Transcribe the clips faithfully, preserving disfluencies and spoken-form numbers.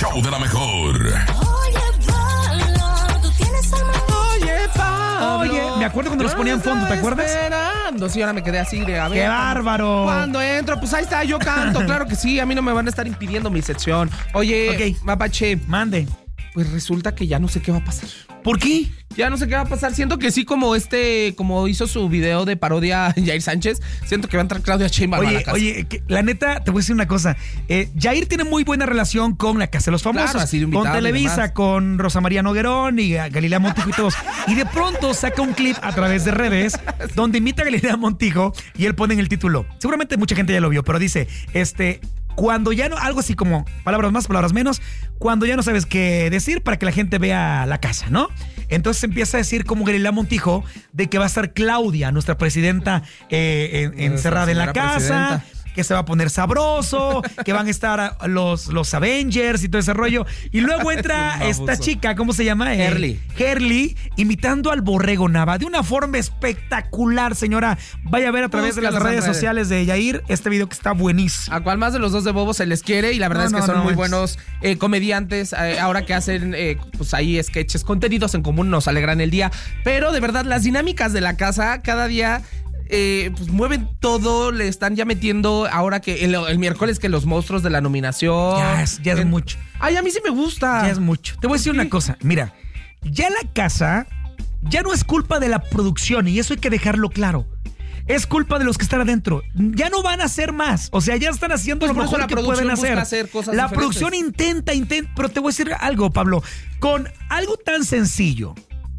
show de la mejor. Oye, Pablo, tú tienes alma. Oye, Pablo. Oye, me acuerdo cuando los ponían fondo, ¿te acuerdas? Esperando. Sí, ahora me quedé así de a ver. ¡Qué bárbaro! Cuando entro, pues ahí está, yo canto. Claro que sí, a mí no me van a estar impidiendo mi sección. Oye, Ok. Mapache, Mande. pues resulta que ya no sé qué va a pasar. ¿Por qué? Ya no sé qué va a pasar. Siento que sí, como este, como hizo su video de parodia Jair Sánchez, siento que va a entrar Claudia Sheinbaum a la Oye, casa. oye, que, la neta, te voy a decir una cosa. Eh, Jair tiene muy buena relación con la Casa de los Famosos, Claro, ha sido invitado con y Televisa, demás. con Rosa María Noguerón y a Galilea Montijo y todos. Y de pronto saca un clip a través de redes donde imita a Galilea Montijo y él pone en el título. Seguramente mucha gente ya lo vio, pero dice, este... Cuando ya no, algo así como palabras más, palabras menos, cuando ya no sabes qué decir para que la gente vea la casa, ¿no? Entonces empieza a decir como Galilea Montijo de que va a estar Claudia, nuestra presidenta, eh, en- encerrada en la señora casa. presidenta. Que se va a poner sabroso, que van a estar los, los Avengers y todo ese rollo. Y luego entra Baboso. esta chica, ¿cómo se llama? Eh, Herly. Herly, imitando al Borrego Nava de una forma espectacular, señora. Vaya a ver a través de las Búscalos en redes redes. sociales de Yair este video que está buenísimo. A cual más de los dos de Bobo se les quiere y la verdad No, es que no, son no, muy es- buenos eh, comediantes. eh, ahora que hacen eh, pues ahí sketches, contenidos en común, nos alegran el día. Pero de verdad, las dinámicas de la casa cada día eh, pues mueven todo. Le están ya metiendo ahora que el, el miércoles que los monstruos de la nominación. Ya es- ya es En- mucho. Ay, a mí sí me gusta. Ya es mucho. Te voy a decir ¿Por qué? una cosa. Mira, ya la casa ya no es culpa de la producción y eso hay que dejarlo claro. Es culpa de los que están adentro. Ya no van a hacer más. O sea, ya están haciendo Pues lo por eso mejor la que producción pueden busca hacer. hacer cosas la diferentes. producción intenta, intenta. Pero te voy a decir algo, Pablo. Con algo tan sencillo.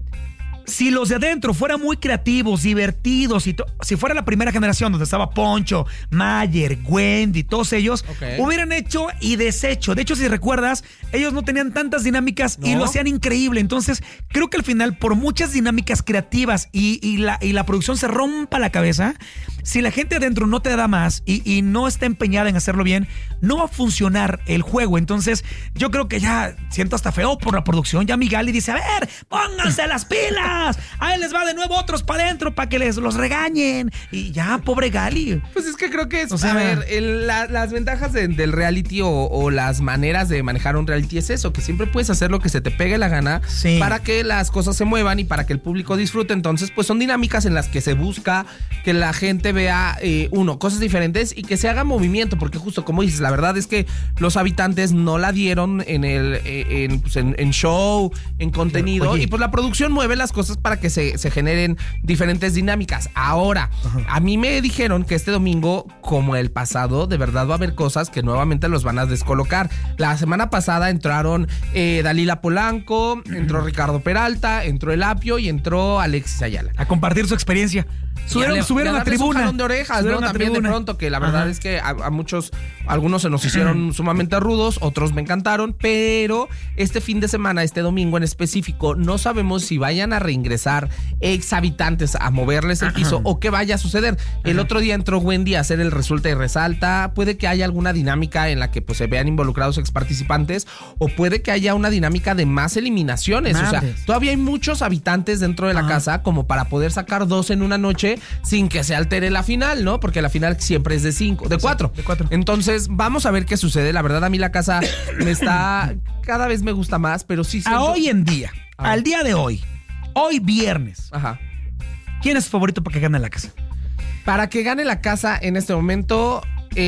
Si los de adentro fueran muy creativos, divertidos, y to- si fuera la primera generación donde estaba Poncho, Mayer, Wendy, todos ellos, Ok. hubieran hecho y deshecho. De hecho, si recuerdas, ellos no tenían tantas dinámicas y ¿No? lo hacían increíble. Entonces, creo que al final, por muchas dinámicas creativas y, y la, y la producción se rompa la cabeza, si la gente adentro no te da más y, y no está empeñada en hacerlo bien, no va a funcionar el juego. Entonces, yo creo que ya siento hasta feo por la producción. Ya Migali dice, a ver, pónganse las pilas. Ahí les va de nuevo otros para adentro para que les los regañen. Y ya, pobre Gali. Pues es que creo que es, O sea, a ver, el- la- las ventajas de- del reality o, o las maneras de manejar un reality es eso, que siempre puedes hacer lo que se te pegue la gana Sí. para que las cosas se muevan y para que el público disfrute. Entonces, pues son dinámicas en las que se busca que la gente vea, eh, uno, cosas diferentes y que se haga movimiento, porque justo como dices, la verdad es que los habitantes no la dieron en el eh, en, pues, en- en show, en contenido, Oye. y pues la producción mueve las cosas para que se, se generen diferentes dinámicas. Ahora, a mí me dijeron que este domingo, como el pasado, de verdad va a haber cosas que nuevamente los van a descolocar. La semana pasada entraron eh, Dalila Polanco, entró Ricardo Peralta, entró El Apio y entró Alexis Ayala. A compartir su experiencia. Subieron, Y a- subieron y a la darles un tribuna. jalón de orejas, Subieron ¿no? la También tribuna. de pronto, que la verdad Ajá. es que a, a muchos, algunos se nos hicieron sumamente rudos, otros me encantaron, pero este fin de semana, este domingo en específico, no sabemos si vayan a reingresar ex habitantes a moverles el piso o qué vaya a suceder. El otro día entró Wendy a hacer el resulta y resalta. Puede que haya alguna dinámica en la que pues se vean involucrados ex participantes, o puede que haya una dinámica de más eliminaciones. O sea, Madres. todavía hay muchos habitantes dentro de la Ajá. casa como para poder sacar dos en una noche sin que se altere la final, ¿no? Porque la final siempre es de cinco, de cuatro. de cuatro. Entonces, vamos a ver qué sucede. La verdad, a mí la casa me está... Cada vez me gusta más, pero sí A siento... hoy en día, Ah. al día de hoy, hoy viernes, Ajá. ¿quién es tu favorito para que gane la casa? Para que gane la casa en este momento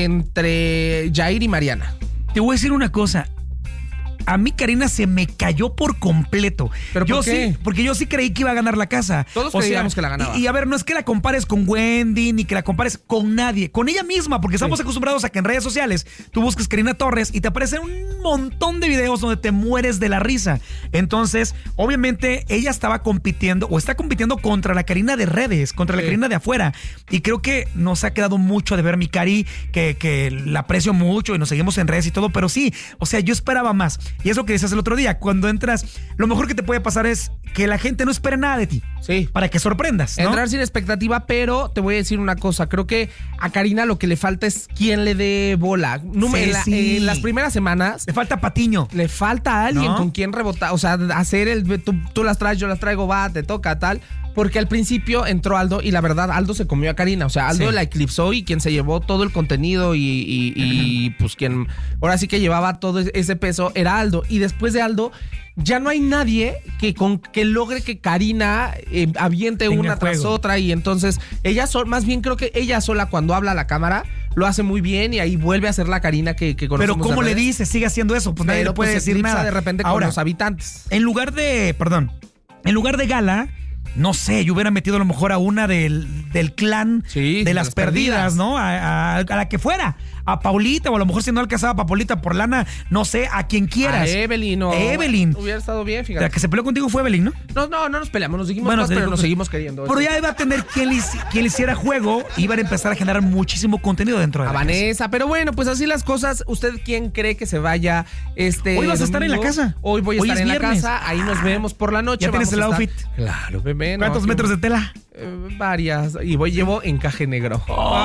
entre Jair y Mariana. Te voy a decir una cosa. A mí Karina se me cayó por completo. ¿Pero yo por qué? sí, porque yo sí creí que iba a ganar la casa. Todos O sea, creíamos que la ganaba. Y, y a ver, no es que la compares con Wendy, ni que la compares con nadie, con ella misma, porque estamos Sí. acostumbrados a que en redes sociales tú busques Karina Torres y te aparecen un montón de videos donde te mueres de la risa. Entonces, obviamente, ella estaba compitiendo o está compitiendo contra la Karina de redes, contra la Sí. Karina de afuera. Y creo que nos ha quedado mucho de ver mi Cari, que, que la aprecio mucho y nos seguimos en redes y todo, pero sí, o sea, yo esperaba más. Y es lo que decías el otro día, cuando entras, lo mejor que te puede pasar es que la gente no espere nada de ti. Sí. Para que sorprendas, ¿no? Entrar sin expectativa, pero te voy a decir una cosa. Creo que a Karina lo que le falta es quien le dé bola. Número- Sí, en, la- sí. en las primeras semanas Le falta Patiño. le falta a alguien ¿No? con quien rebotar. O sea, hacer el tú, tú las traes, yo las traigo, va, te toca, tal. porque al principio entró Aldo y la verdad Aldo se comió a Karina, o sea, Aldo Sí. la eclipsó y quien se llevó todo el contenido y, y, y pues quien ahora sí que llevaba todo ese peso era Aldo, y después de Aldo ya no hay nadie que con que logre que Karina eh, aviente Tenga una tras juego. otra, y entonces ella sol, más bien creo que ella sola cuando habla a la cámara lo hace muy bien y ahí vuelve a ser la Karina que, que Pero conocemos. ¿cómo de le redes. dice? Sigue haciendo eso. Pues nadie Pero le puede pues, se decir eclipsa nada. de repente con Ahora, los habitantes. en lugar de, perdón, en lugar de Gala, no sé, yo hubiera metido a lo mejor a una del, del clan Sí, de de las las perdidas, perdidas. ¿no? A, a- a la que fuera. A Paulita, o a lo mejor si no alcanzaba a Paulita por lana, no sé, a quien quieras. A Evelyn o Evelyn. Hubiera estado bien, La fíjate. que se peleó contigo fue Evelyn, ¿no? No, no, no nos peleamos, nos dijimos Bueno, cosas, te pero digo, nos pues, seguimos queriendo. Pero ya iba a tener quien le, hici- quien le hiciera juego, iban a empezar a generar muchísimo contenido dentro de A la casa. Vanessa, pero bueno, pues así las cosas. ¿Usted quién cree que se vaya este Hoy vas a estar en la domingo? casa. Hoy voy a Hoy estar es en viernes. la casa. Ahí nos vemos por la noche. ¿Ya tienes Vamos el a estar- outfit? Claro, bebé. no, ¿Cuántos qué- metros de tela? Eh, varias. Y voy llevo encaje negro.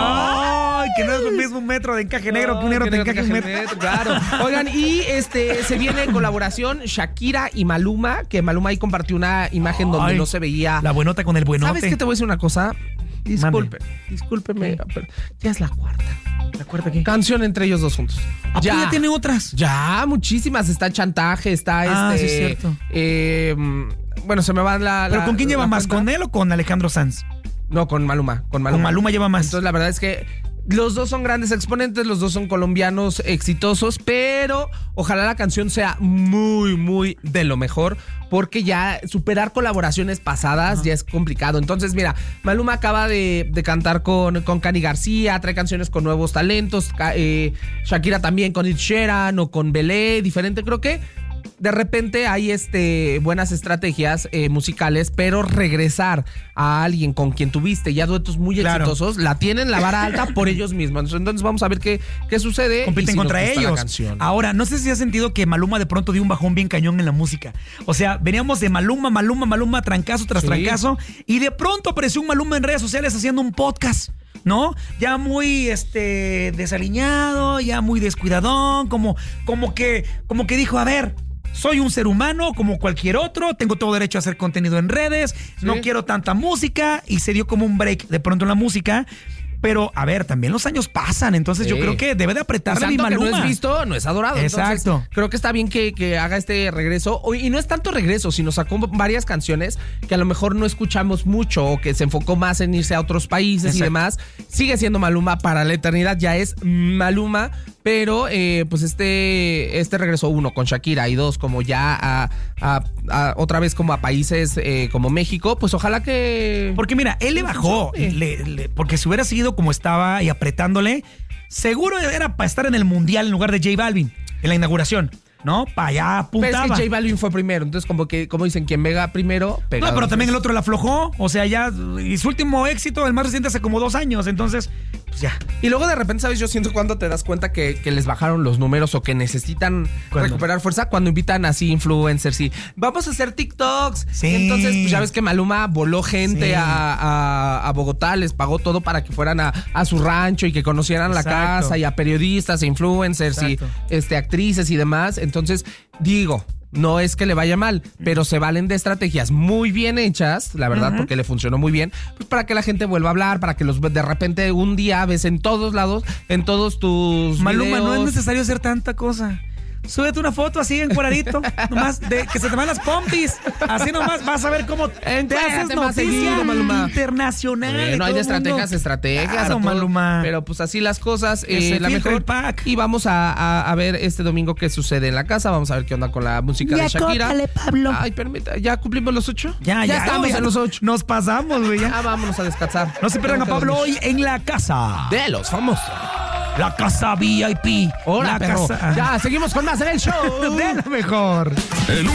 ¡Ay! Que no es lo mismo un metro de encaje negro que un negro de encaje negro. negro. Claro. Oigan, y este se viene en colaboración Shakira y Maluma, que Maluma ahí compartió una imagen donde Ay, no se veía. La buenota con el buenote. ¿Sabes qué? Te voy a decir una cosa. Disculpe, Mande. discúlpeme, ¿Qué? pero ya es la cuarta. ¿Te acuerdas qué? Canción entre ellos dos juntos. ¿A poco ya tiene otras? Ya, muchísimas. Está Chantaje, está Ah, este. sí, es cierto. eh, bueno, se me va la. ¿Pero la- con quién lleva la más? cuenta. ¿Con él o con Alejandro Sanz? No, con Maluma. Con Maluma. Con Maluma lleva más. Entonces, la verdad es que los dos son grandes exponentes, los dos son colombianos exitosos, pero ojalá la canción sea muy, muy de lo mejor, porque ya superar colaboraciones pasadas ya es complicado. Entonces, mira, Maluma acaba de, de cantar con, con Cani García, trae canciones con nuevos talentos, ca- eh, Shakira también con Ed Sheeran o con Belé, diferente, creo que de repente hay este, buenas estrategias eh, musicales, pero regresar a alguien con quien tuviste ya duetos muy Claro. exitosos, la tienen la vara alta por ellos mismos. Entonces vamos a ver qué, qué sucede. y Compiten si nos contra gusta la ellos. canción. Ahora, no sé si has sentido que Maluma de pronto dio un bajón bien cañón en la música. O sea, veníamos de Maluma, Maluma, Maluma, trancazo tras Sí. trancazo, y de pronto apareció un Maluma en redes sociales haciendo un podcast, ¿no? Ya muy este desaliñado, ya muy descuidadón, como, como que, como que dijo, a ver. Soy un ser humano como cualquier otro, tengo todo derecho a hacer contenido en redes, no quiero tanta música, y se dio como un break de pronto en la música. Pero, a ver, también los años pasan, entonces yo Sí. creo que debe de Y apretarle a mi santo que Maluma. no es visto, no es adorado. Exacto. Entonces, creo que está bien que, que haga este regreso. O- Y no es tanto regreso, sino sacó varias canciones que a lo mejor no escuchamos mucho o que se enfocó más en irse a otros países y Exacto. demás. Sigue siendo Maluma para la eternidad, ya es Maluma. Pero, eh, pues este, este regreso, uno, con Shakira, y dos, como ya a, a- a- otra vez como a países eh, como México, pues ojalá que... Porque mira, él le bajó, funcione. le- le- porque si hubiera seguido como estaba y apretándole, seguro era para estar en el Mundial en lugar de J Balvin, en la inauguración, ¿no? Para allá Pero apuntaba. es que J Balvin fue primero, entonces como que, como dicen, quien pega primero, pega. No, pero dos también el veces. otro la aflojó, o sea, ya, y su último éxito, el más reciente, hace como dos años, entonces, pues ya. Y luego de repente, ¿sabes? Yo siento cuando te das cuenta que, que les bajaron los números o que necesitan ¿Cuándo? recuperar fuerza cuando invitan así influencers y vamos a hacer TikToks. Sí. Y entonces, pues ya ves que Maluma voló gente Sí. a, a- a Bogotá, les pagó todo para que fueran a, a su rancho y que conocieran Exacto. la casa, y a periodistas e influencers Exacto. y este, actrices y demás. Entonces, digo. No es que le vaya mal, pero se valen de estrategias muy bien hechas, la verdad, porque le funcionó muy bien, pues para que la gente vuelva a hablar, para que los de repente un día ves en todos lados, en todos tus Maluma, no es videos. necesario hacer tanta cosa. Súbete una foto así encuadradito, nomás de que se te van las pompis. Así nomás vas a ver cómo te Encuérdate haces más noticia seguido, Maluma. internacional. y Bueno, hay todo de el mundo. estrategias, estrategias. Claro, a todo, Maluma. Pero pues así las cosas. Que eh, se la filtre mejor. el pack. Y vamos a, a- a ver este domingo qué sucede en la casa. Vamos a ver qué onda con la música Ya de Shakira. córtale, Pablo. Ay, permita, ¿ya cumplimos los ocho? Ya, ya, estamos ya, en los ocho. Nos pasamos, güey. ya. Ah, vámonos a descansar. No se pierdan a Tengo que Pablo dormir. hoy en la casa. De los famosos. La casa V I P. Hola, la perro. casa. Ya, seguimos con más en el show. De lo mejor. El